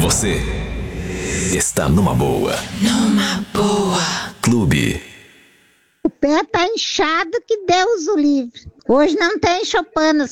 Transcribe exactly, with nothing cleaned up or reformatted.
Você está numa boa. Numa boa. Clube. O pé tá inchado que Deus o livre. Hoje não tem Chopin